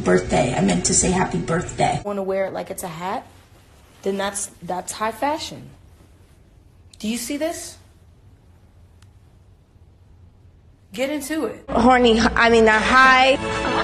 birthday. I meant to say happy birthday. Want to wear it like it's a hat? Then that's high fashion. Do you see this? Get into it. Horny, I mean not high.